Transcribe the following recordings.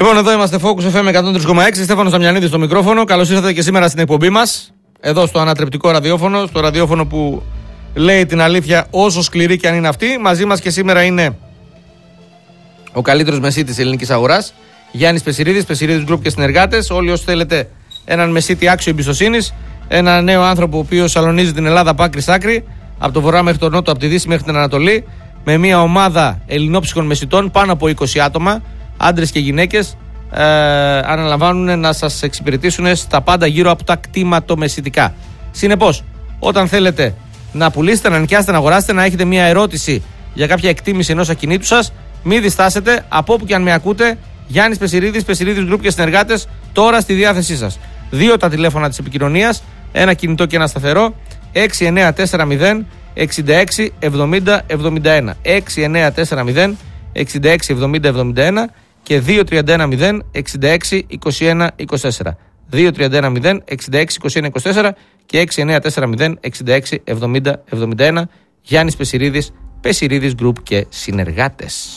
Λοιπόν, εδώ είμαστε Focus FM 103,6. Στέφανος Δαμιανίδης στο μικρόφωνο. Καλώς ήρθατε και σήμερα στην εκπομπή μας. Εδώ στο ανατρεπτικό ραδιόφωνο. Στο ραδιόφωνο που λέει την αλήθεια, όσο σκληρή και αν είναι αυτή. Μαζί μας και σήμερα είναι ο καλύτερος μεσίτης της ελληνικής αγοράς, Γιάννης Πεσιρίδης, Πεσιρίδης Group και συνεργάτες. Όλοι όσοι θέλετε έναν μεσίτη άξιο εμπιστοσύνης, ένα νέο άνθρωπο ο οποίος σαλονίζει την Ελλάδα από άκρη σ' άκρη, από το βορρά μέχρι το νότο, από τη δύση μέχρι την Ανατολή, με μια ομάδα ελληνόψυχων μεσιτών, πάνω από 20 άτομα, άντρες και γυναίκες, αναλαμβάνουν να σας εξυπηρετήσουν στα πάντα γύρω από τα κτηματομεσιτικά. Συνεπώς, όταν θέλετε να πουλήσετε, να νοικιάσετε, να αγοράσετε, να έχετε μια ερώτηση για κάποια εκτίμηση ενός ακινήτου σας, μην διστάσετε, από όπου και αν με ακούτε. Γιάννης Πεσιρίδης, Πεσιρίδης Group και συνεργάτες, τώρα στη διάθεσή σας. 2 τα τηλέφωνα της επικοινωνίας, ένα κινητό και ένα σταθερό, 6940 66 70 71. 6940 66 70 71 και 2310 66 21 24. 2310 66 21 24 και 6940 66 70 71. Γιάννης Πεσιρίδης, Πεσιρίδης Group και συνεργάτες.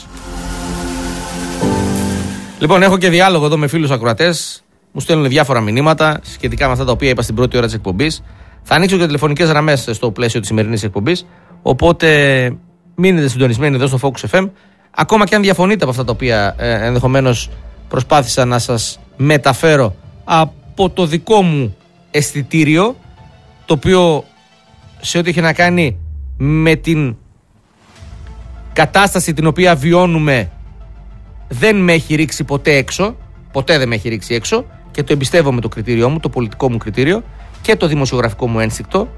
Λοιπόν, έχω και διάλογο εδώ με φίλους ακροατές. Μου στέλνουν διάφορα μηνύματα σχετικά με αυτά τα οποία είπα στην πρώτη ώρα της εκπομπής. Θα ανοίξω και τηλεφωνικές γραμμές στο πλαίσιο της σημερινής εκπομπής. Οπότε μείνετε συντονισμένοι εδώ στο Focus FM. Ακόμα και αν διαφωνείτε από αυτά τα οποία ενδεχομένως προσπάθησα να σας μεταφέρω από το δικό μου αισθητήριο, το οποίο σε ό,τι έχει να κάνει με την κατάσταση την οποία βιώνουμε δεν με έχει ρίξει ποτέ έξω. Ποτέ δεν με έχει ρίξει έξω και το εμπιστεύομαι το κριτήριό μου, το πολιτικό μου κριτήριο και το δημοσιογραφικό μου ένστικτο.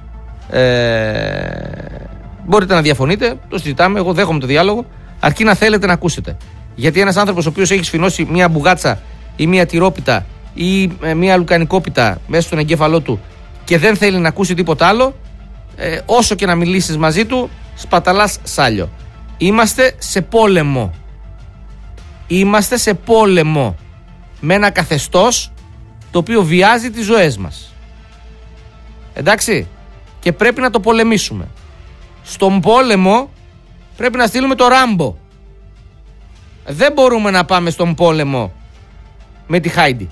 Μπορείτε να διαφωνείτε, το συζητάμε, εγώ δέχομαι το διάλογο, αρκεί να θέλετε να ακούσετε. Γιατί ένας άνθρωπος ο οποίος έχει σφινώσει μια μπουγάτσα ή μια τυρόπιτα ή μια λουκανικόπιτα μέσα στον εγκέφαλό του και δεν θέλει να ακούσει τίποτα άλλο, όσο και να μιλήσεις μαζί του, σπαταλάς σάλιο. Είμαστε σε πόλεμο. Είμαστε σε πόλεμο με ένα καθεστώς το οποίο βιάζει τις ζωές μας. Εντάξει, και πρέπει να το πολεμήσουμε. Στον πόλεμο πρέπει να στείλουμε το Ράμπο. Δεν μπορούμε να πάμε στον πόλεμο με τη Χάιντι,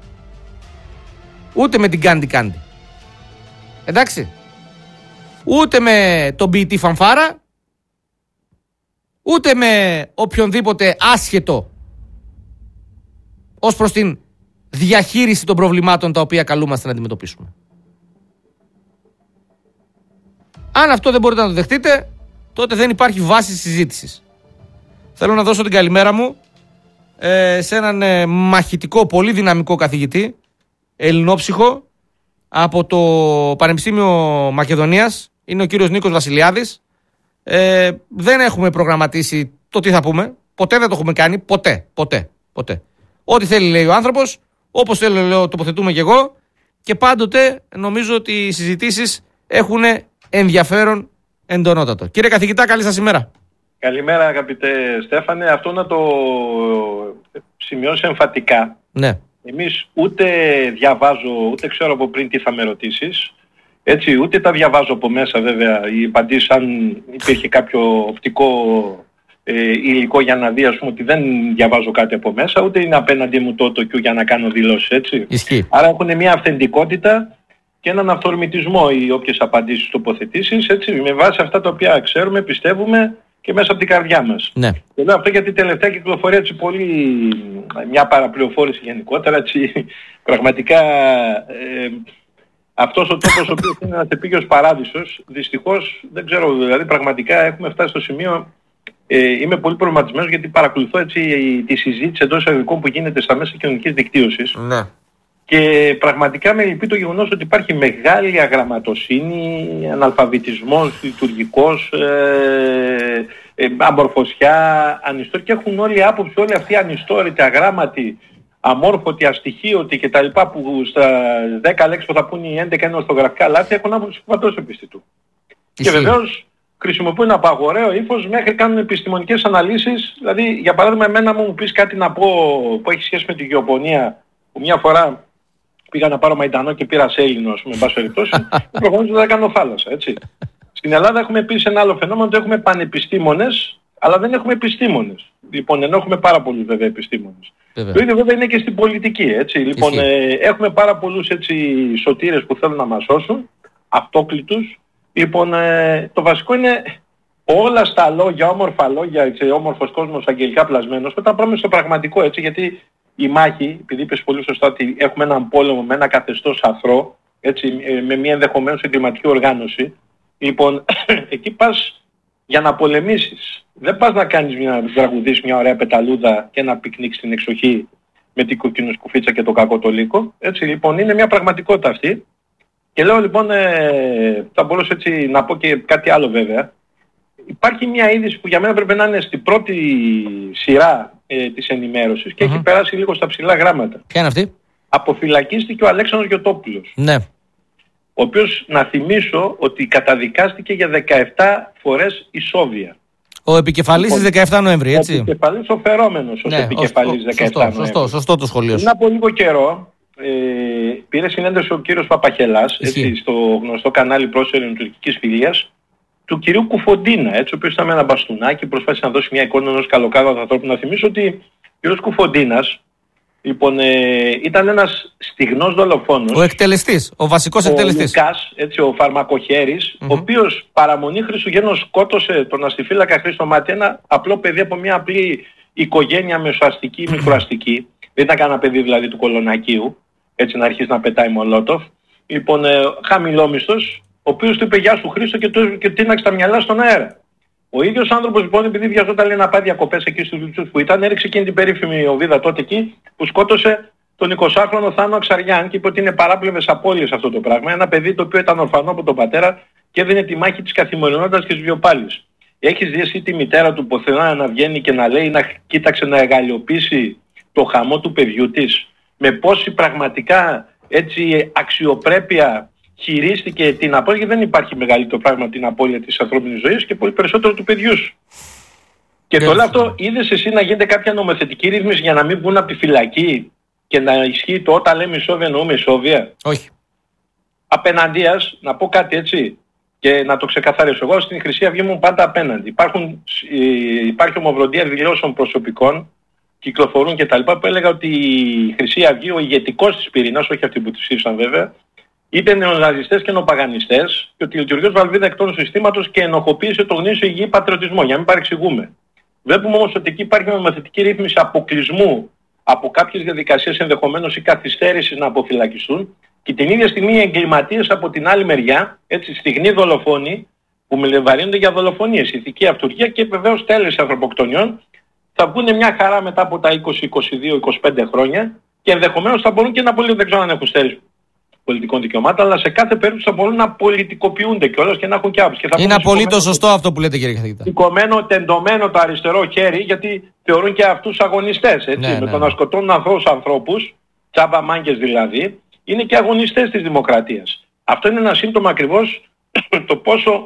ούτε με την Κάντι Κάντι. Εντάξει, ούτε με τον ποιητή Φανφάρα, ούτε με οποιονδήποτε άσχετο ως προς την διαχείριση των προβλημάτων τα οποία καλούμαστε να αντιμετωπίσουμε. Αν αυτό δεν μπορείτε να το δεχτείτε, τότε δεν υπάρχει βάση συζήτησης. Θέλω να δώσω την καλημέρα μου σε έναν μαχητικό, πολύ δυναμικό καθηγητή, ελληνόψυχο, από το Πανεπιστήμιο Μακεδονίας. Είναι ο κύριος Νίκος Βασιλιάδης. Δεν έχουμε προγραμματίσει το τι θα πούμε. Ποτέ δεν το έχουμε κάνει. Ποτέ. Ό,τι θέλει λέει ο άνθρωπος. Όπως θέλω λέω τοποθετούμε κι εγώ. Και πάντοτε νομίζω ότι οι συζητήσεις έχουν ενδιαφέρον εντονότατο. Κύριε καθηγητά, καλή σας ημέρα. Καλημέρα αγαπητέ Στέφανε. Αυτό να το σημειώσω εμφατικά. Ναι. Εμείς ούτε διαβάζω, ούτε ξέρω από πριν τι θα με ρωτήσεις. Έτσι, ούτε τα διαβάζω από μέσα βέβαια οι απαντήσεις, αν υπήρχε κάποιο οπτικό υλικό για να δει, ας πούμε, ότι δεν διαβάζω κάτι από μέσα, ούτε είναι απέναντί μου το Q για να κάνω δηλώσεις, έτσι. Ισχύει. Άρα έχουν μια αυθεντικότητα και έναν αυθορμητισμό οι όποιες απαντήσεις, τοποθετήσεις, έτσι, με βάση αυτά τα οποία ξέρουμε, πιστεύουμε και μέσα από την καρδιά μας. Ναι. Και λέω αυτό γιατί τελευταία κυκλοφορία έτσι πολύ μια παραπληροφόρηση γενικότερα, έτσι, πραγματικά αυτός ο τόπος ο οποίος είναι ένας επίγειος παράδεισος, δυστυχώς δεν ξέρω, δηλαδή πραγματικά έχουμε φτάσει στο σημείο, είμαι πολύ προβληματισμένος γιατί παρακολουθώ έτσι τη συζήτηση εντός εισαγωγικών που γίνεται στα μέσα κοινωνικής δικτύωσης. Ναι. Και πραγματικά με λυπεί το γεγονός ότι υπάρχει μεγάλη αγραμματοσύνη, αναλφαβητισμός λειτουργικός, αμορφωσιά, ανιστόροι, και έχουν όλοι άποψη, όλοι αυτοί ανιστόρητοι, αγράμματοι, αμόρφωτοι, αστοιχείωτοι κτλ. Που στα 10 λέξεις που θα πούν οι 11 είναι ορθογραφικά λάθη, έχουν άποψη παντός επιστητού. Και βεβαίως χρησιμοποιούν από αγοραίο ύφος μέχρι κάνουν επιστημονικές αναλύσεις. Δηλαδή, για παράδειγμα, εμένα μου πεις κάτι να πω που έχει σχέση με τη γεωπονία, που μια φορά πήγα να πάρω μαϊντανό και πήρα σέλινο, ας πούμε, εν πάση περιπτώσει, προφανώς δεν θα κάνω θάλασσα, έτσι. Στην Ελλάδα έχουμε επίσης ένα άλλο φαινόμενο, ότι έχουμε πανεπιστήμονες, αλλά δεν έχουμε επιστήμονες. Λοιπόν, ενώ έχουμε πάρα πολλούς βέβαια επιστήμονες. Το ίδιο βέβαια είναι και στην πολιτική, έτσι. Λοιπόν, έχουμε πάρα πολλούς έτσι σωτήρες που θέλουν να μας σώσουν, αυτόκλητους. Λοιπόν, το βασικό είναι όλα στα λόγια, όμορφα λόγια, έτσι, όμορφος κόσμος αγγελικά πλασμένος, όταν πάμε στο πραγματικό, έτσι, γιατί η μάχη, επειδή είπες πολύ σωστά ότι έχουμε έναν πόλεμο με ένα καθεστώς αθρώο, έτσι, με μια ενδεχομένως εγκληματική οργάνωση, λοιπόν, εκεί πας για να πολεμήσεις. Δεν πας να κάνεις να τραγουδήσεις μια ωραία πεταλούδα και να πικνίξεις την εξοχή με την κοκκινοσκουφίτσα και το κακό το λύκο. Έτσι λοιπόν είναι μια πραγματικότητα αυτή. Και λέω λοιπόν, θα μπορούσα έτσι να πω και κάτι άλλο βέβαια. Υπάρχει μια είδηση που για μένα πρέπει να είναι στην πρώτη σειρά της ενημέρωσης και έχει περάσει λίγο στα ψηλά γράμματα. Ποια είναι αυτή? Αποφυλακίστηκε ο Αλέξανδρος Γιωτόπουλος. Ναι. Ο οποίος, να θυμίσω, ότι καταδικάστηκε για 17 φορές ισόβια. Ο επικεφαλής της 17 Νοέμβρη, έτσι. Ο επικεφαλής, ο φερόμενος ως επικεφαλής 17 Νοέμβρη. Σωστό το σχολείο. Πριν από λίγο καιρό πήρε συνέντευξη ο κύριος Παπαχελάς, έτσι, στο γνωστό κανάλι Πρόσφερη Ελληνοτουρκικής Φιλίας, του κυρίου Κουφοντίνα, έτσι, ο οποίος ήταν με ένα μπαστούνάκι, προσπάθησε να δώσει μια εικόνα ενός καλοκάρδου ανθρώπου. Να θυμίσω ότι ο κύριος Κουφοντίνας, λοιπόν, ήταν ένας στιγνός δολοφόνος. Ο εκτελεστής, ο βασικός εκτελεστής. Ο Λουκάς, έτσι, ο φαρμακοχέρης, ο οποίος παραμονή Χριστουγέννων σκότωσε τον αστιφύλακα Χρήστο Μάτι, ένα απλό παιδί από μια απλή οικογένεια μεσοαστική, μικροαστική. Δεν ήταν κανένα παιδί δηλαδή του Κολονακίου, έτσι, να αρχίσει να πετάει μολότοφ. Λοιπόν, χαμηλόμισθος, ο οποίος του είπε γεια σου Χρήστο και τίναξε τα μυαλά στον αέρα. Ο ίδιος άνθρωπος λοιπόν, επειδή βιαζόταν λέει να πάει διακοπές εκεί στους Λουτσούς που ήταν, έριξε εκείνη την περίφημη οβίδα τότε εκεί που σκότωσε τον 20χρονο Θάνο Αξαριάν και είπε ότι είναι παράπλευρες απώλειες αυτό το πράγμα. Ένα παιδί το οποίο ήταν ορφανό από τον πατέρα και έδινε τη μάχη της καθημερινότητας και της βιοπάλης. Έχεις δει εσύ τη μητέρα του ποθενά να βγαίνει και να λέει να κοίταξε να εγαλιοποιήσει το χαμό του παιδιού της, με πόση πραγματικά έτσι αξιοπρέπεια χειρίστηκε την απώλεια, γιατί δεν υπάρχει μεγαλύτερο πράγμα την απώλεια της ανθρώπινης ζωής και πολύ περισσότερο του παιδιού σου. Και το λέω αυτό, είδες εσύ να γίνεται κάποια νομοθετική ρύθμιση για να μην βγουν από τη φυλακή και να ισχύει το όταν λέμε ισόβια εννοούμε ισόβια? Όχι. Απέναντίας, να πω κάτι έτσι και να το ξεκαθαρίσω. Εγώ στην Χρυσή Αυγή μου πάντα απέναντι. Υπάρχει ομοβροντία δηλώσεων προσωπικών, κυκλοφορούν κτλ. Που έλεγα ότι η Χρυσή Αυγή, ο ηγετικός της πυρήνας, όχι αυτοί που τη ψήφισαν βέβαια, είτε νεοναζιστές και νεοπαγανιστές, και ότι λειτουργεί ως βαλβίδα εκτός του συστήματος και ενοχοποίησε το γνήσιο υγιή πατριωτισμό, για να μην παρεξηγούμε. Βλέπουμε όμως ότι εκεί υπάρχει νομοθετική ρύθμιση αποκλεισμού από κάποιες διαδικασίες ενδεχομένως ή καθυστέρησης να αποφυλακιστούν, και την ίδια στιγμή οι εγκληματίες από την άλλη μεριά, έτσι, στιγνοί δολοφόνοι, που μελεβαρύνονται για δολοφονίες, ηθική αυτουργία και βεβαίως τέλεση ανθρωποκτονιών, θα βγουν μια χαρά μετά από τα 20, 22, 25 χρόνια και ενδεχομένως θα μπορούν και να δεν ξέρω αν έχουν στέρηση πολιτικών δικαιωμάτων, αλλά σε κάθε περίπτωση θα μπορούν να πολιτικοποιούνται κιόλας και να έχουν και άποψη. Είναι απολύτως σωστό αυτό που λέτε, κύριε καθηγητά. Σηκωμένο, τεντωμένο το αριστερό χέρι, γιατί θεωρούν και αυτούς αγωνιστές. Έτσι, με το να σκοτώνουν ανθρώπους, τσάμπα μάγκες δηλαδή, είναι και αγωνιστές της δημοκρατίας. Αυτό είναι ένα σύμπτωμα ακριβώς το πόσο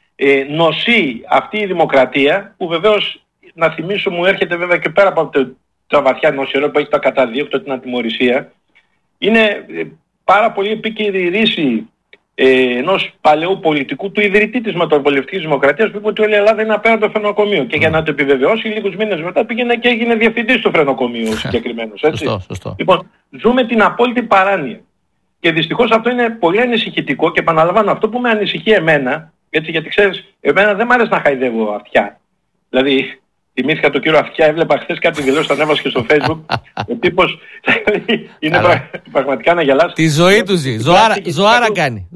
νοσεί αυτή η δημοκρατία, που βεβαίως, να θυμίσω, μου έρχεται βέβαια και πέρα από τα βαθιά νοσηρό που έχει τα καταδίωκτο, την ατιμωρησία. Είναι πάρα πολύ επίκαιρη ρίση ενός παλαιού πολιτικού, του ιδρυτή της μεταβολευτικής δημοκρατίας, που είπε ότι όλη η Ελλάδα είναι απέναντι στο φρενοκομείο. Και για να το επιβεβαιώσει, λίγους μήνες μετά πήγαινε και έγινε διευθυντής του φρενοκομείου συγκεκριμένος. Σωστό. Λοιπόν, ζούμε την απόλυτη παράνοια. Και δυστυχώς αυτό είναι πολύ ανησυχητικό και επαναλαμβάνω, αυτό που με ανησυχεί εμένα, έτσι, γιατί ξέρεις, εμένα δεν μ' αρέσει να χαϊδεύω αυτιά. Δηλαδή, θυμήθηκα τον κύριο Αυτιά, έβλεπα χθες κάτι δηλώσεις, τον έβασε και στο Facebook. Ο τύπος είναι πραγματικά να γελάσει. Τη ζωή του ζει. Ζωάρα κάνει.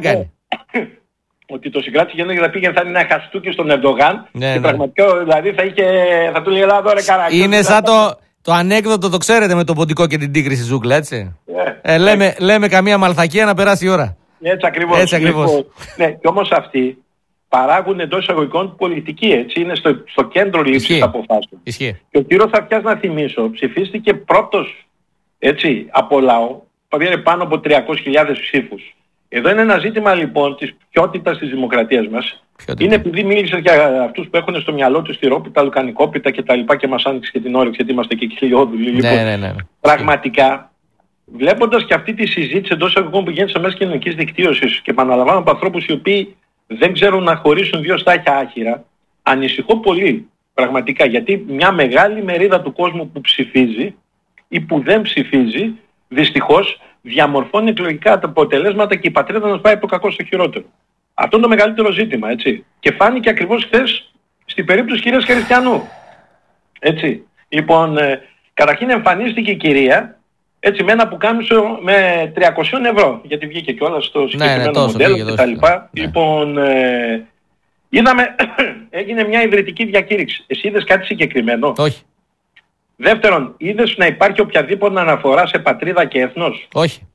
Ότι το συγκράτησε για να πήγαινε θα είναι ένα χαστούκι στον Ερντογάν. Και πραγματικά δηλαδή θα του λέει Ελλάδα ρε καράκι. Είναι σαν το ανέκδοτο, το ξέρετε, με το ποντικό και την τίγρη στη ζούγκλα, έτσι. Λέμε καμία μαλθακία να περάσει η ώρα. Έτσι ακριβώς. Ναι, και όμως αυτοί παράγουν εντός εισαγωγικών πολιτική, έτσι, είναι στο κέντρο λήψης αποφάσεων. Και ο κύριος Αυτιάς, να θυμίσω, ψηφίστηκε πρώτος, έτσι, από λαό, πήρε πάνω από 300.000 ψήφους. Εδώ είναι ένα ζήτημα λοιπόν της ποιότητας της δημοκρατίας μας. Είναι επειδή μίλησες για αυτούς που έχουν στο μυαλό τους τη ρόπιτα, λουκανικόπιτα κτλ. Και μας άνοιξε και την όρεξη, γιατί είμαστε και χιλιόδουλοι. Λοιπόν, πραγματικά, βλέποντας και αυτή τη συζήτηση εντός εισαγωγικών που γίνεται σε μέσα κοινωνικής δικτύωσης και επαναλαμβάνω από ανθρώπους οι οποίοι δεν ξέρουν να χωρίσουν δύο στάχια άχυρα, ανησυχώ πολύ πραγματικά, γιατί μια μεγάλη μερίδα του κόσμου που ψηφίζει ή που δεν ψηφίζει, δυστυχώς διαμορφώνει εκλογικά αποτελέσματα και η πατρίδα μας πάει από το κακό στο χειρότερο. Αυτό είναι το μεγαλύτερο ζήτημα, έτσι. Και φάνηκε ακριβώς χθες στην περίπτωση της κυρίας Χαριστιανού. Έτσι. Λοιπόν, καταρχήν εμφανίστηκε η κυρία, έτσι, με ένα πουκάμισο με 300 ευρώ, γιατί βγήκε κιόλας στο συγκεκριμένο μοντέλο κτλ. Λοιπόν, είδαμε, έγινε μια ιδρυτική διακήρυξη. Εσύ είδες κάτι συγκεκριμένο? Όχι. Δεύτερον, είδες να υπάρχει οποιαδήποτε αναφορά σε πατρίδα και έθνος? Όχι.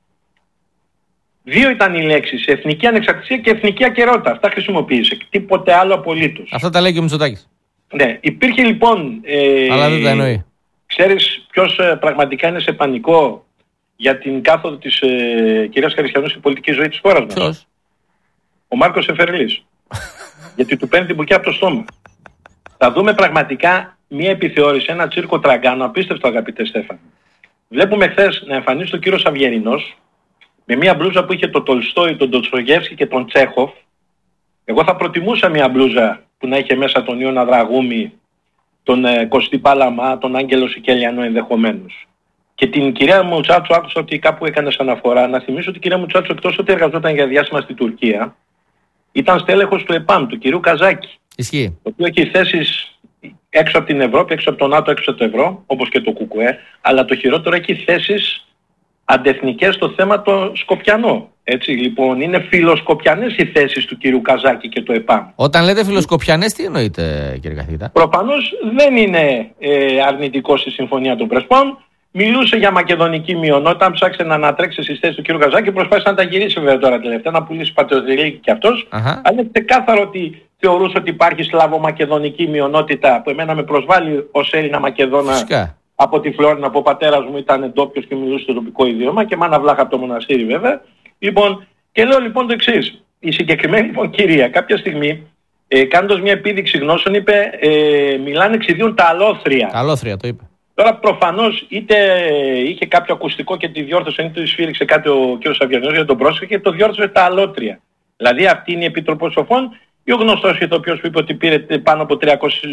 Δύο ήταν οι λέξεις, εθνική ανεξαρτησία και εθνική ακερότητα. Αυτά χρησιμοποίησε. Τίποτε άλλο απολύτως. Αυτά τα λέει και ο Μητσοτάκης. Ναι, υπήρχε λοιπόν... Αλλά δεν τα εννοεί. Ξέρεις ποιος πραγματικά είναι σε πανικό για την κάθοδο της κυρίας Χαριστιανού στην πολιτική ζωή της χώρας μας? Ποιος? Ο Μάρκος Εφερλής. Γιατί του παίρνει την μπουκιά από το στόμα. Θα δούμε πραγματικά μια επιθεώρηση, ένα τσίρκο τραγκάνο, απίστευτο αγαπητέ Στέφανε. Βλέπουμε χθες να εμφανίσει τον κύριο Σαβιερινός με μια μπλούζα που είχε το Τολστόι, τον Ντοστογεύσκι και τον Τσέχοφ. Εγώ θα προτιμούσα μια μπλούζα που να είχε μέσα τον Ιώνα Δραγούμη, τον Κωστή Παλαμά, τον Άγγελο Σικελιανό ενδεχομένως. Και την κυρία Μουτσάτσο άκουσα ότι κάπου έκανες αναφορά. Να θυμίσω ότι η κυρία Μουτσάτσο, εκτός ότι εργαζόταν για διάστημα στην Τουρκία, ήταν στέλεχος του ΕΠΑΜ, του κυρίου Καζάκη. Ισχύει. Το οποίο έχει θέσεις έξω από την Ευρώπη, έξω από το ΝΑΤΟ, έξω από το ευρώ, όπως και το ΚΚΕ, αλλά το χειρότερο έχει θέσεις αντεθνικές στο θέμα το σκοπιανό. Έτσι, λοιπόν, είναι φιλοσκοπιανές οι θέσεις του κυρίου Καζάκη και του ΕΠΑΜ. Όταν λέτε φιλοσκοπιανές, τι εννοείτε, κύριε καθηγητά? Προφανώς δεν είναι αρνητικό στη Συμφωνία των Πρεσπών. Μιλούσε για μακεδονική μειονότητα, αν ψάξε να ανατρέξει στις θέσεις του κύριου Καζάκη, προσπάθησε να τα γυρίσει βέβαια τώρα τελευταία, να πουλήσει πατριωτική κι αυτός. Αλλά είναι ξεκάθαρο ότι θεωρούσε ότι υπάρχει σλαβο-μακεδονική μειονότητα, που εμένα με προσβάλλει ως Έλληνα Μακεδόνα. Φυσικά. Από τη Φλόρινα, από ο πατέρας μου ήταν ντόπιος και μιλούσε το τοπικό ιδιώμα και μάνα βλάχα από το μοναστήρι βέβαια. Λοιπόν, και λέω λοιπόν το εξής. Η συγκεκριμένη λοιπόν κυρία κάποια στιγμή, κάνοντας μια επίδειξη γνώσεων, είπε μιλάνε εξιδίων τα αλόθρια. Τα αλόθρια το είπε. Τώρα προφανώς είτε είχε κάποιο ακουστικό και τη διόρθωσε, είτε σφύριξε κάτι ο κ. Σαβιανός για τον πρόσεχε και το διόρθωσε τα αλότρια. Δηλαδή αυτή είναι η Επίτροπος Σοφών ή ο γνωστός ηθοποιός που είπε ότι πήρε πάνω από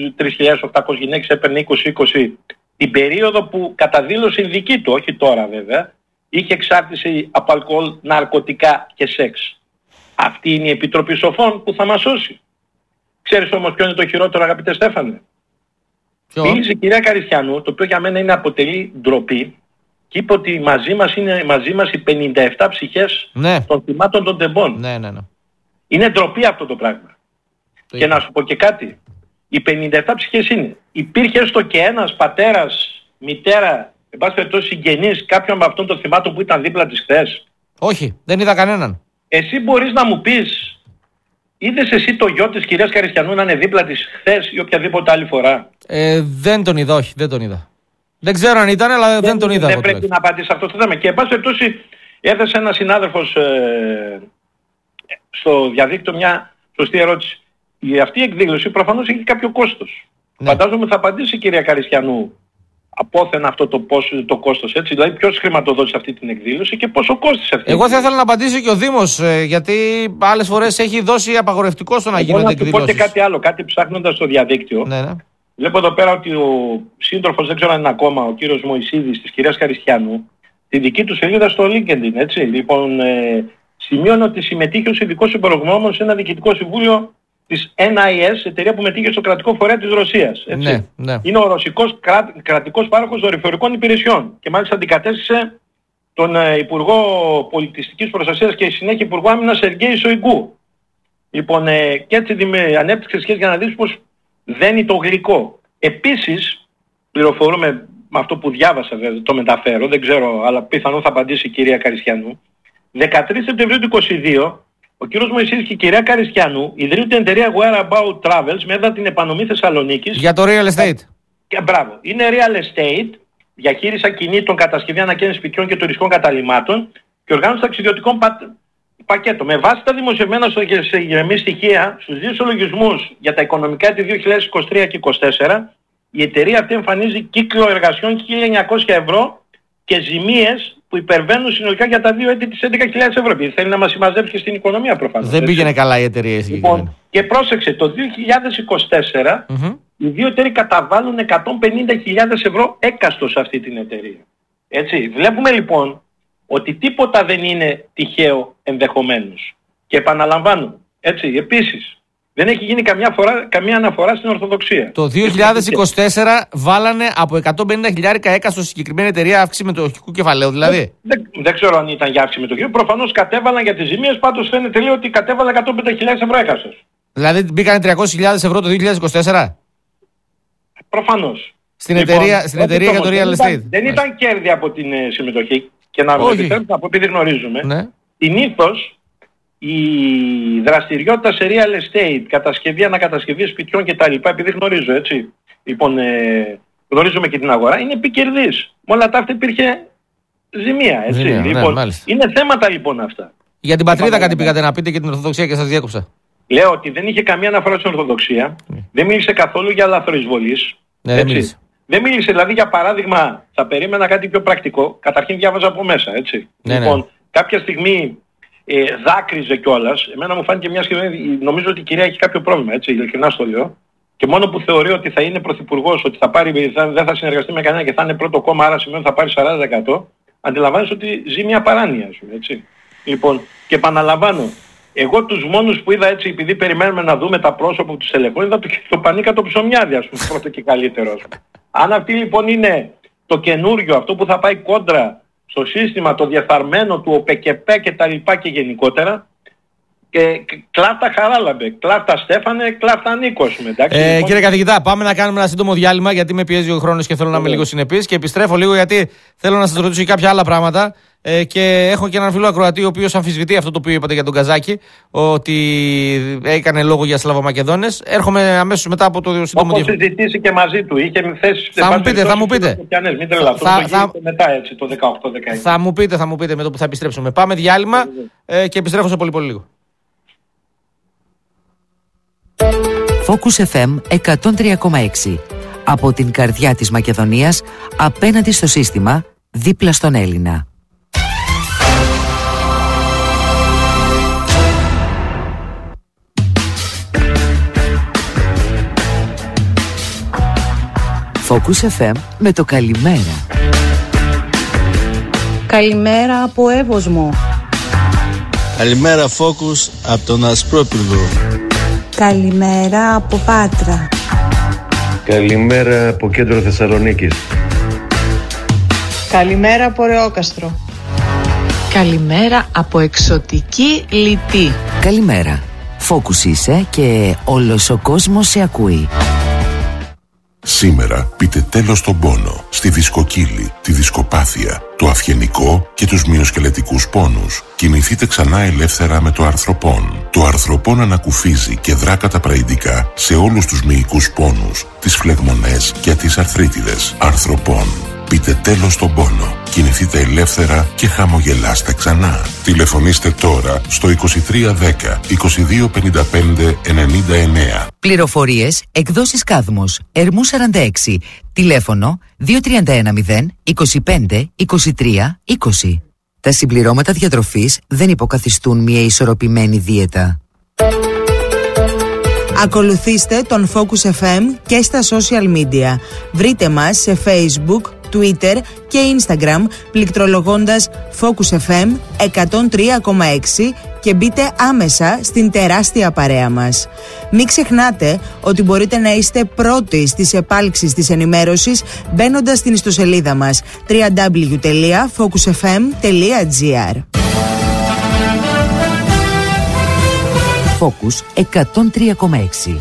3.800 γυναίκες, έπαιρνε 20-20 την περίοδο που κατά δήλωση δική του, όχι τώρα βέβαια, είχε εξάρτηση από αλκοόλ, ναρκωτικά και σεξ. Αυτή είναι η Επιτροπή Σοφών που θα μας σώσει. Ξέρεις όμως ποιο είναι το χειρότερο, αγαπητέ Στέφανε? Μίλησε η κυρία Καριστιανού, το οποίο για μένα αποτελεί ντροπή, και είπε ότι είναι μαζί μας οι 57 ψυχές των θυμάτων των τεμπών. Ναι. Είναι ντροπή αυτό το πράγμα. Και να σου πω και κάτι. Οι 57 ψυχές είναι. Υπήρχε έστω και ένας πατέρας, μητέρα, εν πάση περιπτώσει συγγενής κάποιον από αυτών των θυμάτων που ήταν δίπλα της χθες? Όχι, δεν είδα κανέναν. Εσύ μπορείς να μου πεις, είδες εσύ το γιο της κυρίας Καριστιανού να είναι δίπλα της χθες ή οποιαδήποτε άλλη φορά? Δεν τον είδα, όχι, δεν τον είδα. Δεν ξέρω αν ήταν, αλλά δεν τον είδα. Δεν πρέπει να απαντήσεις αυτό το θέμα. Και εν πάση περιπτώσει έθεσε ένας συνάδελφος στο διαδίκτυο μια σωστή ερώτηση. Αυτή η εκδήλωση προφανώς έχει κάποιο κόστος. Φαντάζομαι θα απαντήσει η κυρία Καριστιανού απόθεν αυτό το κόστος, έτσι. Δηλαδή ποιος χρηματοδότησε αυτή την εκδήλωση και πόσο κόστησε αυτή? Εγώ θα ήθελα να απαντήσει και ο Δήμος, γιατί άλλες φορές έχει δώσει απαγορευτικό στο να γίνονται εκδηλώσεις. Να του πω και κάτι άλλο, κάτι ψάχνοντας στο διαδίκτυο. Ναι. Βλέπω εδώ πέρα ότι ο σύντροφος, δεν ξέρω αν είναι ακόμα, ο κύριος Μωυσίδης της κυρίας Καριστιανού, τη δική του σελίδα στο LinkedIn, έτσι. Λοιπόν, σημείωνε ότι συμμετείχε ως ειδικός υπολογνώμων σε ένα διοικητικό συμβούλιο της NIS, εταιρεία που μετήχε στο κρατικό φορέα της Ρωσίας. Έτσι. Ναι. Είναι ο ρωσικός κρατικός πάροχος δορυφορικών υπηρεσιών και μάλιστα αντικατέστησε τον Υπουργό Πολιτιστικής Προστασίας και συνέχεια Υπουργό Άμυνας Σεργέη Σοϊγκού. Λοιπόν, και έτσι ανέπτυξε σχέση για να δεις πως δεν είναι το γλυκό. Επίσης, πληροφορούμε με αυτό που διάβασα, βέβαια, το μεταφέρω, δεν ξέρω, αλλά πιθανόν θα απαντήσει η κυρία Καριστιανού. 13 Σεπτεμβρίου του 2022, ο κύριος Μωυσής και η κυρία Καριστιανού ιδρύουν την εταιρεία Whereabout Travels με έδρα την επανομή Θεσσαλονίκης. Για το real estate. Μπράβο. Είναι real estate, διαχείριση ακινήτων, κατασκευή ανακαίνιση σπιτιών και τουριστικών καταλυμάτων και οργάνωση ταξιδιωτικών πακέτων. Με βάση τα δημοσιευμένα σε γραμμή στοιχεία στους δύο ισολογισμούς για τα οικονομικά του 2023 και 2024, η εταιρεία αυτή εμφανίζει κύκλο εργασιών 1.900 ευρώ και ζημίες που υπερβαίνουν συνολικά για τα 2 έτη τις 11.000 ευρώ. Επειδή θέλει να μας συμμαζέψει και στην οικονομία προφανώς. Δεν πήγαινε καλά η εταιρεία. Λοιπόν, και πρόσεξε, το 2024 οι δύο εταιρείες καταβάλουν 150.000 ευρώ έκαστος σε αυτή την εταιρεία. Έτσι. Βλέπουμε λοιπόν ότι τίποτα δεν είναι τυχαίο ενδεχομένως. Και επαναλαμβάνω, έτσι, επίσης, δεν έχει γίνει καμία αναφορά στην Ορθοδοξία. Το 2024 βάλανε από 150.000 έκα στο συγκεκριμένη εταιρεία αύξηση μετοχικού κεφαλαίου, δηλαδή. Δεν ξέρω αν ήταν για αύξηση μετοχικού. Προφανώς κατέβαλαν για τις ζημίες, πάντως φαίνεται λέει ότι κατέβαλαν 150.000 ευρώ έκαστος. Δηλαδή μπήκανε 300.000 ευρώ το 2024. Προφανώς. Στην εταιρεία για το real estate. Δεν ήταν κέρδη από την συμμετοχή. Και να επιτρέψω να πω, επειδή γνωρίζουμε, ναι. Συνήθως η δραστηριότητα σε real estate, κατασκευή, ανακατασκευή σπιτιών κτλ. Επειδή γνωρίζω, έτσι. Λοιπόν, γνωρίζουμε και την αγορά, είναι επικερδής. Με όλα τα αυτά υπήρχε ζημία, έτσι. Λοιπόν, ναι, είναι θέματα λοιπόν αυτά. Για την πατρίδα κάτι πήγατε να πείτε και την Ορθοδοξία και σας διέκοψα. Λέω ότι δεν είχε καμία αναφορά στην Ορθοδοξία, δεν μίλησε καθόλου για λαθροεισβολής. Ναι, δεν μίλησε, δηλαδή για παράδειγμα, θα περίμενα κάτι πιο πρακτικό. Καταρχήν διάβαζα από μέσα, έτσι. Ναι, λοιπόν, κάποια στιγμή δάκρυζε κιόλας. Εμένα μου φάνηκε μια στιγμή, νομίζω ότι η κυρία έχει κάποιο πρόβλημα, έτσι, ειλικρινά στο λέω. Και μόνο που θεωρεί ότι θα είναι πρωθυπουργός, ότι δεν θα συνεργαστεί με κανένα και θα είναι πρώτο κόμμα, άρα σημαίνει ότι θα πάρει 40%, αντιλαμβάνεσαι ότι ζει μια παράνοια σου, έτσι. Λοιπόν, και επαναλαμβάνω, εγώ τους μόνους που είδα έτσι, επειδή περιμένουμε να δούμε τα πρόσωπα του στελεχών, είδα το Πανίκα το Ψωμιάδη, ας πούμε, πρώτο και καλύτερο, ας πούμε. Αν αυτή λοιπόν είναι το καινούριο, αυτό που θα πάει κόντρα στο σύστημα, το διεφθαρμένο του ΟΠΕΚΕΠΕ και τα λοιπά και γενικότερα, και κλάφτα Χαράλαμπε, κλάφτα Στέφανε, κλάφτα Νίκο. Κύριε καθηγητά, πάμε να κάνουμε ένα σύντομο διάλειμμα, γιατί με πιέζει ο χρόνος και θέλω να είμαι λίγο συνεπής, και επιστρέφω λίγο γιατί θέλω να σας ρωτήσω και κάποια άλλα πράγματα. Και έχω και έναν φίλο ακροατή ο οποίος αμφισβητεί αυτό το οποίο είπατε για τον Καζάκη, ότι έκανε λόγο για Σλαβομακεδόνες. Έρχομαι αμέσως μετά από το σύντομο διάλειμμα. Έχω συζητήσει και μαζί του. Είχε θέσει. Θα μου πείτε. Μην τρελαθώ. Μετά έτσι το 18-19. Θα μου πείτε με το που θα επιστρέψουμε. Πάμε διάλειμμα και επιστρέφω σε πολύ λίγο. Focus FM 103,6. Από την καρδιά της Μακεδονίας, απέναντι στο σύστημα, δίπλα στον Έλληνα. Focus FM με το καλημέρα. Καλημέρα από Εύωσμο. Καλημέρα Focus από τον Ασπρόπυργο. Καλημέρα από Πάτρα. Καλημέρα από κέντρο Θεσσαλονίκης. Καλημέρα από Ρεόκαστρο. Καλημέρα από εξωτική Λιτή. Καλημέρα. Focus είσαι και όλος ο κόσμος σε ακούει. Σήμερα πείτε τέλος στον πόνο, στη δισκοκύλη, τη δισκοπάθεια, το αυγενικό και τους μυοσκελετικούς πόνους. Κινηθείτε ξανά ελεύθερα με το αρθροπόν. Το αρθροπόν ανακουφίζει και δρά καταπραγητικά σε όλους τους μυϊκούς πόνους, τις φλεγμονές και τις αρθρίτιδες. Αρθροπόν. Πείτε τέλος στον πόνο. Κινηθείτε ελεύθερα και χαμογελάστε ξανά. Τηλεφωνήστε τώρα στο 2310 2255 99. Πληροφορίες, εκδόσεις Κάδμος, Ερμού 46, τηλέφωνο 2310 25 23 20. Τα συμπληρώματα διατροφής δεν υποκαθιστούν μια ισορροπημένη δίαιτα. Ακολουθήστε τον Focus FM και στα social media. Βρείτε μας σε Facebook, Twitter και Instagram πληκτρολογώντας Focus FM 103,6 και μπείτε άμεσα στην τεράστια παρέα μας. Μην ξεχνάτε ότι μπορείτε να είστε πρώτοι στις επάλξεις της ενημέρωσης μπαίνοντας στην ιστοσελίδα μας www.focusfm.gr. Focus 103,6.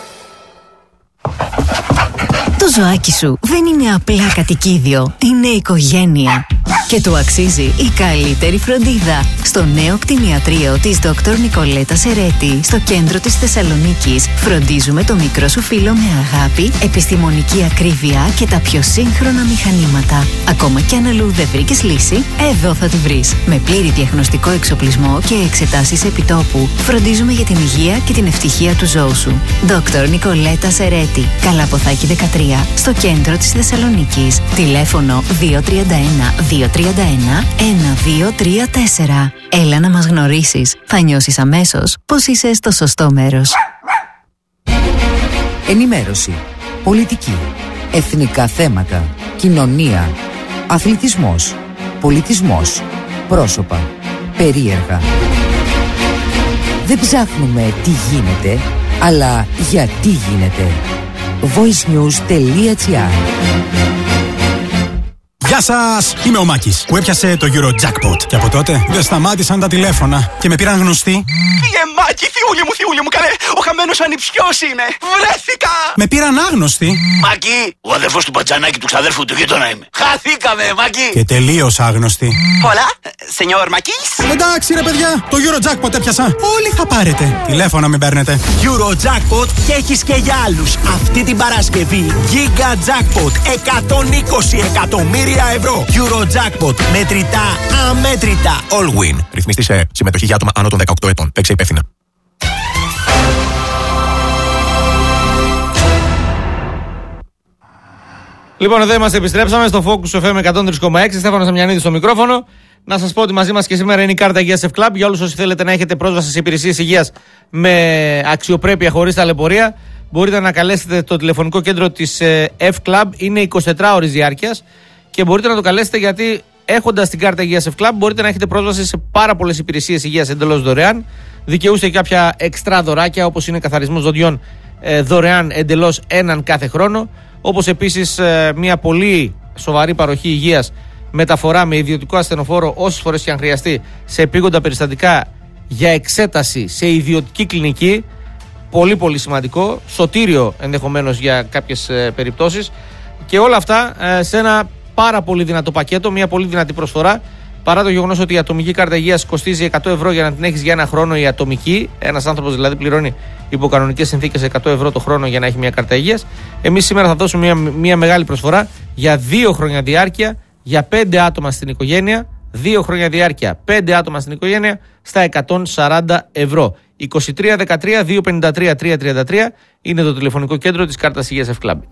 Το ζωάκι σου δεν είναι απλά κατοικίδιο, είναι οικογένεια. Και του αξίζει η καλύτερη φροντίδα. Στο νέο κτηνιατρίο της Dr. Νικολέτα Σερέτη, στο κέντρο της Θεσσαλονίκης, φροντίζουμε το μικρό σου φίλο με αγάπη, επιστημονική ακρίβεια και τα πιο σύγχρονα μηχανήματα. Ακόμα κι αν αλλού δεν βρήκες λύση, εδώ θα τη βρεις. Με πλήρη διαγνωστικό εξοπλισμό και εξετάσεις επιτόπου, φροντίζουμε για την υγεία και την ευτυχία του ζώου σου. Dr. Νικολέτα Σερέτη, Καλαποθάκη 13, στο κέντρο της Θεσσαλονίκης. Τηλέφωνο 231-231-1234. Έλα να μας γνωρίσεις. Θα νιώσεις αμέσως πως είσαι στο σωστό μέρος. Ενημέρωση, πολιτική, εθνικά θέματα, κοινωνία. Αθλητισμός, πολιτισμός, πρόσωπα, περίεργα. Δεν ψάχνουμε τι γίνεται, αλλά γιατί γίνεται. voicenews.gr. Γεια σας! Είμαι ο Μάκης που έπιασε το Eurojackpot. Και από τότε δεν σταμάτησαν τα τηλέφωνα και με πήραν γνωστοί. Φύγε Μάκη, θειούλη μου, καλέ! Ο χαμένος ανιψιός είναι! Βρέθηκα! Με πήραν άγνωστοι. Μάκη, ο αδερφός του Πατζανάκη του ξαδέρφου του γείτονα είμαι. Χαθήκαμε, Μάκη! Και τελείως άγνωστοι. Πολλά, σενιόρ Μάκης. Εντάξει ρε παιδιά, το Eurojackpot έπιασα. Όλοι θα πάρετε. Τηλέφωνα μην παίρνετε. Eurojackpot και έχεις και για άλλους. Αυτή την Παρασκευή Giga Jackpot 120 εκατομμύρια ευρώ. Eurojackpot. Μετρητά, αμέτρητα. All win. Ρυθμιστή σε συμμετοχή για άτομα άνω των 18 ετών. Παίξε υπεύθυνα. Λοιπόν, εδώ είμαστε, επιστρέψαμε στο Focus FM 103,6. Στέφανος Αμιανίδης στο μικρόφωνο. Να σας πω ότι μαζί μας και σήμερα είναι η κάρτα υγείας F Club. Για όλους όσοι θέλετε να έχετε πρόσβαση σε υπηρεσίες υγείας με αξιοπρέπεια, χωρίς ταλαιπωρία, μπορείτε να καλέσετε το τηλεφωνικό κέντρο της F Club. Είναι 24 ώρες διάρκειας και μπορείτε να το καλέσετε γιατί έχοντας την κάρτα υγείας F Club μπορείτε να έχετε πρόσβαση σε πάρα πολλές υπηρεσίες υγείας εντελώς δωρεάν. Δικαιούστε και κάποια εξτρά δωράκια όπως είναι καθαρισμός δοντιών δωρεάν εντελώς έναν κάθε χρόνο. Όπως επίσης μια πολύ σοβαρή παροχή υγείας, μεταφορά με ιδιωτικό ασθενοφόρο όσες φορές και αν χρειαστεί σε επίγοντα περιστατικά για εξέταση σε ιδιωτική κλινική. Πολύ πολύ σημαντικό, σωτήριο ενδεχομένως για κάποιες περιπτώσεις, και όλα αυτά σε ένα πάρα πολύ δυνατό πακέτο, μια πολύ δυνατή προσφορά. Παρά το γεγονός ότι η ατομική κάρτα υγείας κοστίζει 100 ευρώ για να την έχεις για ένα χρόνο, η ατομική, ένας άνθρωπος δηλαδή πληρώνει υπό κανονικές συνθήκες 100 ευρώ το χρόνο για να έχει μια κάρτα υγείας. Εμείς σήμερα θα δώσουμε μια μεγάλη προσφορά για 2 χρόνια διάρκεια για 5 άτομα στην οικογένεια. 2 χρόνια διάρκεια, 5 άτομα στην οικογένεια στα 140 ευρώ. 2313-253-333 είναι το τηλεφωνικό κέντρο της κάρτας υγείας F Club.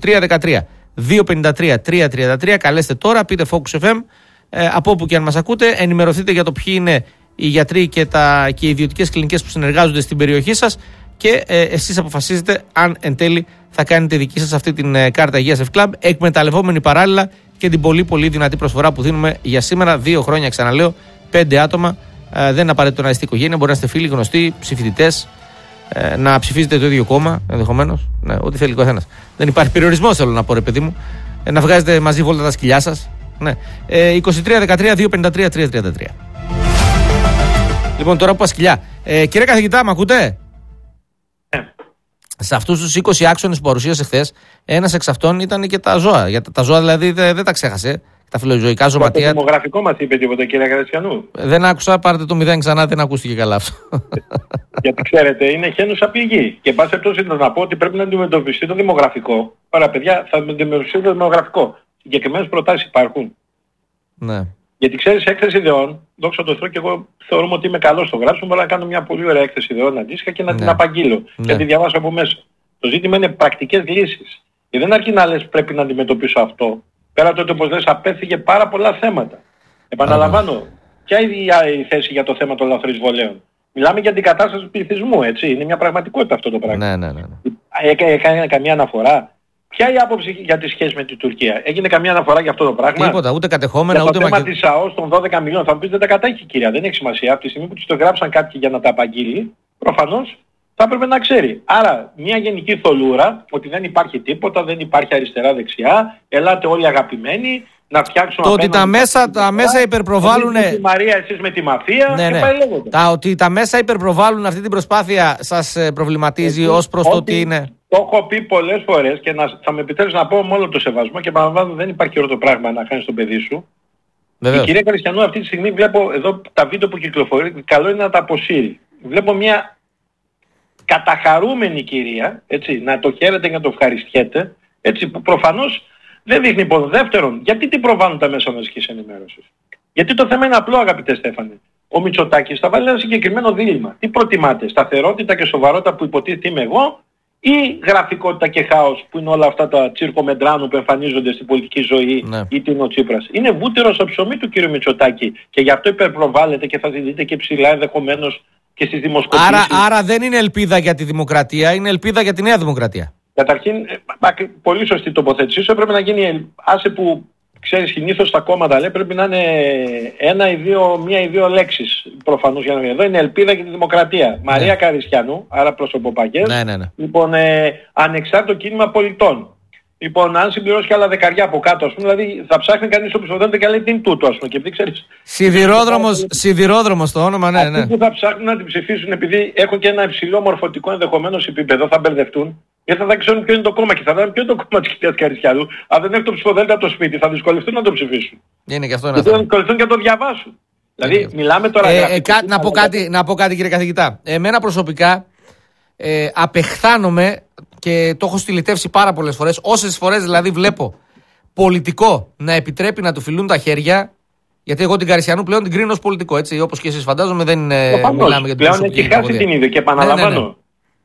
2313-253-333. Καλέστε τώρα, πείτε Focus FM. Από όπου και αν μας ακούτε, ενημερωθείτε για το ποιοι είναι οι γιατροί και οι ιδιωτικές κλινικές που συνεργάζονται στην περιοχή σας και εσείς αποφασίζετε αν εν τέλει θα κάνετε δική σας αυτή την κάρτα υγείας F Club, εκμεταλλευόμενοι παράλληλα και την πολύ πολύ δυνατή προσφορά που δίνουμε για σήμερα. 2 χρόνια, ξαναλέω, 5 άτομα. Δεν είναι απαραίτητο να είστε οικογένεια, μπορεί να είστε φίλοι, γνωστοί, ψηφιδητές, να ψηφίζετε το ίδιο κόμμα ενδεχομένως. Ναι, ό,τι θέλει ο καθένας. Δεν υπάρχει περιορισμός, θέλω να πω, ρε παιδί μου. Να βγάζετε μαζί βόλτα τα σκυλιά σας. Ναι. 2313-253-333. Λοιπόν, τώρα που είπα σκυλιά. Κύριε καθηγητά, μ' ακούτε? Σε αυτούς τους 20 άξονες που παρουσίασε χθες, ένας εξ αυτών ήταν και τα ζώα. Για τα ζώα δηλαδή δεν τα ξέχασε. Τα φιλοζωικά ζωματεία. Το δημογραφικό μας είπε τίποτα, κύριε Γαρασιανού? Δεν άκουσα, πάρτε το 0 ξανά, δεν ακούστηκε καλά αυτό. Γιατί ξέρετε, είναι χένουσα πηγή. Και εν πάση περιπτώσει να πω ότι πρέπει να αντιμετωπιστεί το δημογραφικό. Άρα, παιδιά, θα αντιμετωπιστεί το δημογραφικό. Συγκεκριμένες προτάσεις υπάρχουν. Ναι. Γιατί ξέρεις, έκθεση ιδεών, δόξα τω Θεώ, και εγώ θεωρούμε ότι είμαι καλός στο γράψιμο, μπορώ να κάνω μια πολύ ωραία έκθεση ιδεών αντίστοιχα και να την απαγγείλω και να τη διαβάσω από μέσα. Το ζήτημα είναι πρακτικές λύσεις. Και δεν αρκεί να λες πρέπει να αντιμετωπίσω αυτό. Πέρα από το ότι, όπως λες, απέφυγε πάρα πολλά θέματα. Επαναλαμβάνω, ποια είναι η θέση για το θέμα των λαθροεισβολέων? Μιλάμε για την κατάσταση του πληθυσμού, έτσι. Είναι μια πραγματικότητα αυτό το πράγμα. Ναι. Έκανε καμία αναφορά? Ποια είναι η άποψη για τη σχέση με την Τουρκία? Έγινε καμία αναφορά για αυτό το πράγμα? Τίποτα, ούτε κατεχόμενα, για ούτε το θέμα της ΑΟΣ των 12 μιλίων. Θα μου πεις δεν τα κατέχει, κυρία, δεν έχει σημασία. Από τη στιγμή που τους το γράψαν κάποιοι για να τα απαγγείλει, προφανώς θα έπρεπε να ξέρει. Άρα, μια γενική θολούρα ότι δεν υπάρχει τίποτα, δεν υπάρχει αριστερά-δεξιά, ελάτε όλοι αγαπημένοι να φτιάξουμε. Το ότι τα μέσα υπερπροβάλλουν. Τη Μαρία, εσείς με τη μαφία, ναι. Και πάει λέγοντα. Ότι τα μέσα υπερπροβάλλουν αυτή την προσπάθεια σας προβληματίζει ως προς το τι είναι? Το έχω πει πολλές φορές και θα με επιτρέψει να πω με όλο το σεβασμό και παραλαμβάνω δεν υπάρχει όλο το πράγμα να κάνεις τον παιδί σου. Βεβαίως. Η κυρία Καριστιανού αυτή τη στιγμή βλέπω εδώ τα βίντεο που κυκλοφορεί, καλό είναι να τα αποσύρει. Βλέπω μια καταχαρούμενη κυρία, έτσι, να το χαίρεται και να το ευχαριστιέται, έτσι, που προφανώς δεν δείχνει πόνο. Δεύτερον, γιατί την προβάλλουν τα μέσα μαζικής ενημέρωσης? Γιατί το θέμα είναι απλό, αγαπητέ Στέφανε. Ο Μητσοτάκης θα βάλει ένα συγκεκριμένο δίλημμα. Τι προτιμάτε, σταθερότητα και σοβαρότητα που υποτίθεται είμαι εγώ, ή γραφικότητα και χάος που είναι όλα αυτά τα τσίρκο μεντράνου που εμφανίζονται στην πολιτική ζωή, ναι, ή τι είναι ο Τσίπρας? Είναι βούτυρο στο ψωμί του κύριου Μητσοτάκη και γι' αυτό υπερπροβάλλεται και θα δείτε και ψηλά ενδεχομένως και στις δημοσκοπήσεις. Άρα δεν είναι ελπίδα για τη δημοκρατία, είναι ελπίδα για τη νέα δημοκρατία. Καταρχήν, πολύ σωστή τοποθέτησή σου, έπρεπε να γίνει, άσε που ξέρεις, συνήθως τα κόμματα λέει πρέπει να είναι μία ή δύο λέξεις προφανώς για να βγει. Εδώ είναι ελπίδα και τη δημοκρατία. Μαρία Καριστιανού, άρα προσωποπαγές. Ναι. Λοιπόν, ανεξάρτητο κίνημα πολιτών. Λοιπόν, αν συμπληρώσει και άλλα δεκαριά από κάτω, ας πούμε, δηλαδή θα ψάχνει κανείς το ψηφοδέλτιο και λέει τι είναι τούτο, ας πούμε. Και επειδή ξέρεις. Σιδηρόδρομος το όνομα, ναι. Αυτοί που θα ψάχνουν να την ψηφίσουν επειδή έχουν και ένα υψηλό μορφωτικό ενδεχομένως επίπεδο, θα μπερδευτούν. Γιατί θα ξέρουν ποιο είναι το κόμμα και θα δουν ποιο είναι το κόμμα της κυρίας Καριστιανού. Αν δεν έχει το ψηφοδέλτιο από το σπίτι, θα δυσκολευτούν να το ψηφίσουν. Είναι και αυτό ένα θέμα. Θα δυσκολευτούν και να το διαβάσουν. Δηλαδή, μιλάμε τώρα. Να πω κάτι, κύριε καθηγητά. Εμένα προσωπικά απεχθάνομαι και το έχω στυλιτεύσει πάρα πολλές φορές. Όσες φορές δηλαδή βλέπω πολιτικό να επιτρέπει να του φιλούν τα χέρια. Γιατί εγώ την Καριστιανού πλέον την κρίνω ως πολιτικό. Έτσι, όπως και εσείς φαντάζομαι, δεν μιλάμε για την πλέον έχει χάσει την ίδια και επαναλαμβάνω. Ναι.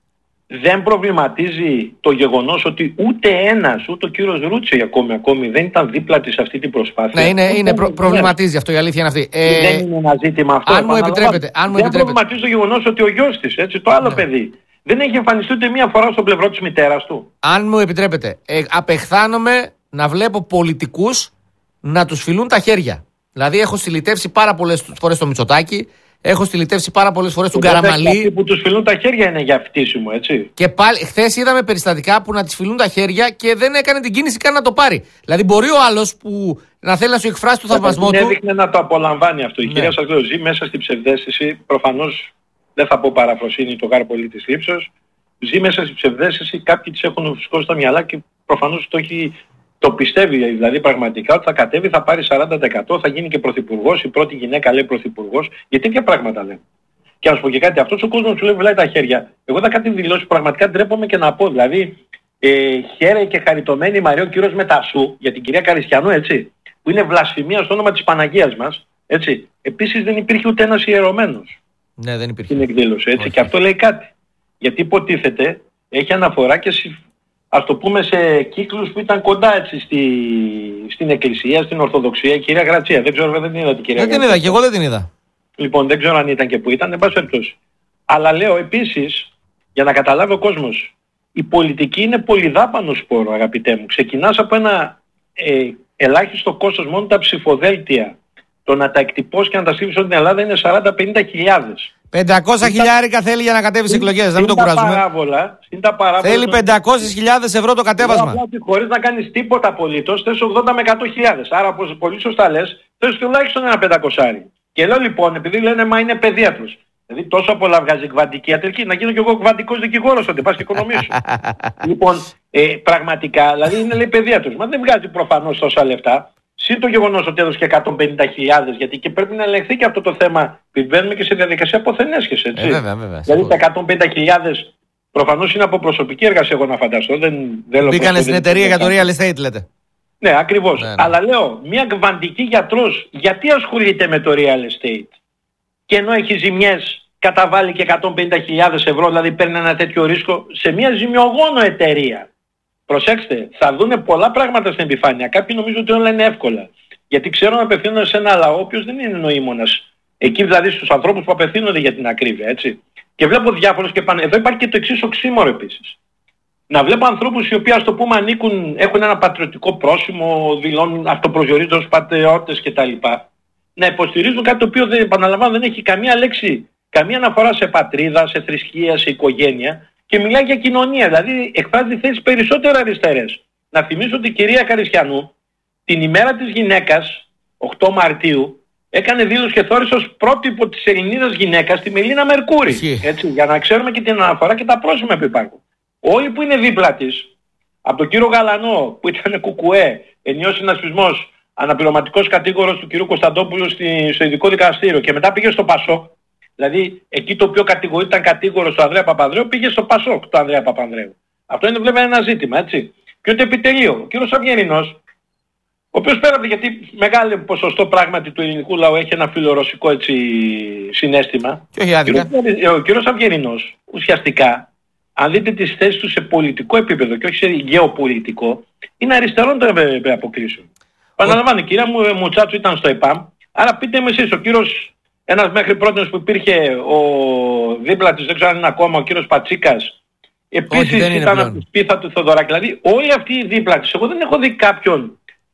Δεν προβληματίζει το γεγονός ότι ούτε ένας, ούτε ο κύριος Ρούτσι ακόμη δεν ήταν δίπλα της σε αυτή την προσπάθεια. Ναι, προβληματίζει αυτό, η αλήθεια είναι αυτή. Δεν είναι ένα ζήτημα αυτό. Αν μου επιτρέπετε. Δεν προβληματίζει το γεγονός ότι ο γιος της, έτσι, το άλλο παιδί, δεν έχει εμφανιστεί ούτε μία φορά στο πλευρό της μητέρας του. Αν μου επιτρέπετε, απεχθάνομαι να βλέπω πολιτικούς να τους φιλούν τα χέρια. Δηλαδή έχω στυλιτεύσει πάρα πολλές φορές το Μητσοτάκη. Έχω στυλιτεύσει πάρα πολλές φορές τον Καραμανλή. Αυτοί που τους φιλούν τα χέρια είναι για φτύσιμο, έτσι. Και πάλι, χθες είδαμε περιστατικά που να τις φιλούν τα χέρια και δεν έκανε την κίνηση καν να το πάρει. Δηλαδή, μπορεί ο άλλος που να θέλει να σου εκφράσει το θαυμασμό του. Έδειχνε να το απολαμβάνει αυτό. Η κυρία σας λέω, ζει μέσα στην ψευδαίσθηση. Προφανώς δεν θα πω παραφροσύνη το γάρ πολύ της λήψεως. Ζει μέσα στην ψευδαίσθηση. Κάποιοι τις έχουν φουσκώσει στα μυαλά και προφανώς το πιστεύει δηλαδή πραγματικά ότι θα κατέβει, θα πάρει 40%, θα γίνει και πρωθυπουργός, η πρώτη γυναίκα λέει πρωθυπουργός, γιατί τέτοια πράγματα λέει. Και να σου πω και κάτι, αυτός ο κόσμος σου λέει βουλάει τα χέρια. Εγώ θα κάτι δηλώσει πραγματικά ντρέπομαι και να πω, δηλαδή χαίρε και χαριτωμένη η Μαρία ο κύριος Μετασού για την κυρία Καριστιανού, έτσι, που είναι βλασφημία στο όνομα της Παναγίας μας, έτσι. Επίσης δεν υπήρχε ούτε ένας ιερωμένος. Ναι, δεν υπήρχε. Στην εκδήλωση, έτσι, και αυτό λέει κάτι. Γιατί υποτίθεται έχει αναφορά και ας το πούμε σε κύκλους που ήταν κοντά έτσι στην Εκκλησία, στην Ορθοδοξία, η κυρία Γρατσία. Δεν ξέρω, δεν είδα την κυρία Γρατσία. Δεν την είδα και εγώ δεν την είδα. Λοιπόν, δεν ξέρω αν ήταν και που ήταν, εν πάση περιπτώσει. Αλλά λέω επίσης, για να καταλάβει ο κόσμος, η πολιτική είναι πολυδάπανο σπόρο, αγαπητέ μου. Ξεκινάς από ένα ελάχιστο κόστος, μόνο τα ψηφοδέλτια. Το να τα εκτυπώσει και να τα στείλει στην Ελλάδα είναι 40-50 χιλιάδες. 500 χιλιάρικα θέλει για να κατέβει στις εκλογές, να μην το κουράζουμε. Τα παράβολα, θέλει 500.000 ευρώ το κατέβασμα. Χωρίς να κάνεις τίποτα απολύτως, θες 80 με 100.000. Άρα, όπως πολύ σωστά λες, θες τουλάχιστον ένα 500. Και λέω λοιπόν, επειδή λένε μα είναι παιδίατρος. Δηλαδή τόσο πολλά βγάζει κβαντική ιατρική, να γίνω κι εγώ κβαντικός δικηγόρος ότι πας και οικονομήσω. Λοιπόν, πραγματικά, δηλαδή είναι λέει παιδίατρος. Μα δεν βγάζει προφανώς τόσα λεφτά. Συν το γεγονός ότι έδωσε και 150.000, γιατί και πρέπει να ελεγχθεί και αυτό το θέμα. Μπαίνουμε και σε διαδικασία αποθενέσχεσης, έτσι. Βέβαια. Δηλαδή τα 150.000 προφανώς είναι από προσωπική εργασία, εγώ να φανταστώ. Μπήκανε στην εταιρεία για το real estate, λέτε. Ναι, ακριβώς. Ναι. Αλλά λέω, μια κβαντική γιατρός, γιατί ασχολείται με το real estate? Και ενώ έχει ζημιές, καταβάλει και 150.000 ευρώ, δηλαδή παίρνει ένα τέτοιο ρίσκο σε μια ζημιογόνο εταιρεία. Προσέξτε, θα δούνε πολλά πράγματα στην επιφάνεια. Κάποιοι νομίζουν ότι όλα είναι εύκολα. Γιατί ξέρουν να απευθύνονται σε ένα λαό, ο οποίος δεν είναι νοήμονας. Εκεί δηλαδή στους ανθρώπους που απευθύνονται για την ακρίβεια, έτσι. Και βλέπω διάφορους και πάνε. Εδώ υπάρχει και το εξής οξύμορο επίσης. Να βλέπω ανθρώπους οι οποίοι, ας το πούμε, έχουν ένα πατριωτικό πρόσημο, δηλώνουν, αυτοπροσδιορίζονται ως πατριώτες κτλ. Να υποστηρίζουν κάτι το οποίο, επαναλαμβάνω, δεν έχει καμία λέξη, καμία αναφορά σε πατρίδα, σε θρησκεία, σε οικογένεια. Και μιλάει για κοινωνία, δηλαδή εκφράζει θέσεις περισσότερο αριστερές. Να θυμίσω ότι η κυρία Καριστιανού την ημέρα της γυναίκας, 8 Μαρτίου, έκανε δήλωση και θεώρησε ως πρότυπο της Ελληνίδας γυναίκας τη Μελίνα Μερκούρη. Έτσι, για να ξέρουμε και την αναφορά και τα πρόσημα που υπάρχουν. Όλοι που είναι δίπλα της, από τον κύριο Γαλανό που ήταν κουκουέ, ενιαίος συνασπισμός, αναπληρωματικός κατήγορος του κυρίου Κωνσταντόπουλου στο ειδικό δικαστήριο και μετά πήγε στο Πασόκ. Δηλαδή, εκεί το οποίο ήταν κατήγορος του Ανδρέα Παπανδρέου, πήγε στο Πασόκ του Ανδρέα Παπανδρέου. Αυτό είναι βέβαια ένα ζήτημα, έτσι. Και ότι επιτελείο. Ο κύριος Αυγερινός, ο οποίος πέρασε, γιατί μεγάλο ποσοστό πράγματι του ελληνικού λαού έχει ένα φιλορωσικό έτσι συναίσθημα. Και όχι άδικα. Ο κύριος Αυγερινός, ουσιαστικά, αν δείτε τις θέσεις του σε πολιτικό επίπεδο και όχι σε γεωπολιτικό, είναι αριστερών των αποκλήσεων. Παραλαμβάνω, η κυρία Μουτσάτσου ήταν στο ΕΠΑΜ, άρα πείτε με εσείς, ο κύριος. Ένας μέχρι πρώτος που υπήρχε δίπλα της, δεν ξέρω αν είναι ακόμα, ο κύριος Πατσίκας. Επίσης ήταν από τη σπίθα του Θοδωράκη. Δηλαδή όλοι αυτοί οι δίπλα της, εγώ δεν έχω δει κάποιον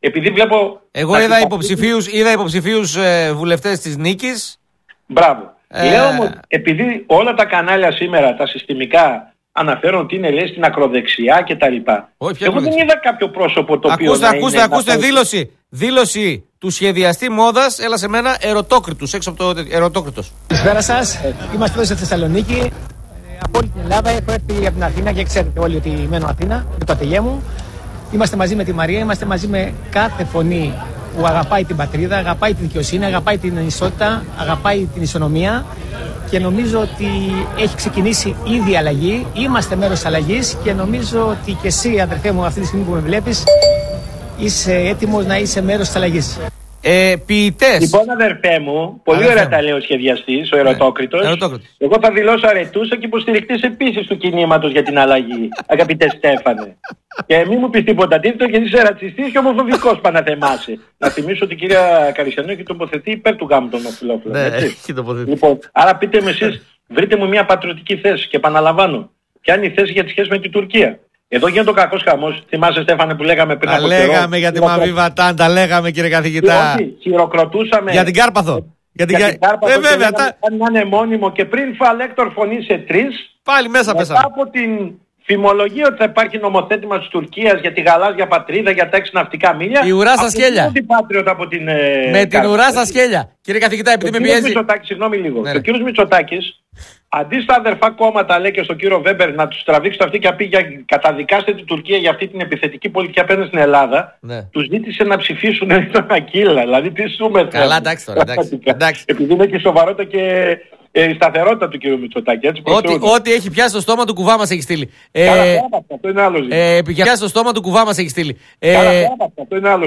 επειδή βλέπω... Εγώ είδα υποψηφίους βουλευτές της Νίκης. Μπράβο. Λέω όμως, επειδή όλα τα κανάλια σήμερα, τα συστημικά, αναφέρουν ότι είναι, λέει, στην ακροδεξιά κτλ. Εγώ δεν είδα κάποιο πρόσωπο το οποίο... Ακούστε δήλωση του σχεδιαστή μόδας, έλα σε μένα, Ερωτόκριτους, έξω από το Ερωτόκριτος. Καλησπέρα σας. Είμαστε εδώ στη Θεσσαλονίκη. Από όλη την Ελλάδα έχω έρθει από την Αθήνα και ξέρετε όλοι ότι μένω Αθήνα, με το ατελιέ μου. Είμαστε μαζί με τη Μαρία, είμαστε μαζί με κάθε φωνή που αγαπάει την πατρίδα, αγαπάει τη δικαιοσύνη, αγαπάει την ισότητα, αγαπάει την ισονομία και νομίζω ότι έχει ξεκινήσει ήδη η αλλαγή. Είμαστε μέρος της αλλαγής και νομίζω ότι και εσύ, αδερφέ μου, αυτή τη στιγμή που με βλέπεις, είσαι έτοιμος να είσαι μέρος της αλλαγής. Ποιητές. Λοιπόν, αδερφέ μου, πολύ ωραία τα λέει ο σχεδιαστής, ο Ερωτόκριτος. Εγώ θα δηλώσω αρετούσα και υποστηρικτής επίσης του κινήματος για την αλλαγή, αγαπητέ Στέφανε. Και μην μου πεις τίποτα αντίθετο, γιατί είσαι ρατσιστής και ομοφοβικός, παναθεμάσαι. Να θυμίσω ότι η κυρία Καρισιανού έχει τοποθετεί υπέρ του γάμου των ομοφυλόφιλων. Λοιπόν, άρα πείτε μου εσείς, βρείτε μου μια πατριωτική θέση και επαναλαμβάνω. Ποια είναι η θέση για τη σχέση με την Τουρκία? Εδώ γίνεται ο κακός χαμός. Θυμάσαι, Στέφανε, που λέγαμε πριν από καιρό. Τα λέγαμε για τη Μαβί Βατάν, τα λέγαμε, κύριε καθηγητά. Όχι, χειροκροτούσαμε. Για την Κάρπαθο. Για την Κάρπαθο. Βέβαια. Να είναι μόνιμο και πριν φαλέκτορ φωνή σε 3. Πάλι μέσα πέσαμε. Μετά από την φημολογία ότι θα υπάρχει νομοθέτημα της Τουρκίας για τη γαλάζια πατρίδα, για τα 6 ναυτικά μίλια. Η ουρά στα σκέλια. Με την ουρά στα σκέλια. Κύριε καθηγητά, επειδή με πιέζει. Συγγνώμη λίγο. Και ο κύριος Μητσοτάκης, αντί στα αδερφά κόμματα, λέει, και στον κύριο Βέμπερ να τους τραβήξει αυτή και να πει καταδικάστε την Τουρκία για αυτή την επιθετική πολιτική απέναντι στην Ελλάδα, τους ζήτησε να ψηφίσουν τον Ακύλα. Δηλαδή τι ζούμε. Καλά, εντάξει τώρα. Εντάξει. Επειδή είναι και σοβαρότητα και η σταθερότητα του κύριου Μητσοτάκη. Ό,τι έχει πιάσει στο στόμα του κουβά μας έχει στείλει. Καλά, αυτό είναι άλλο ζήτημα. Πιάσει στο στόμα του κουβά μας έχει στείλει. Καλά, αυτό είναι άλλο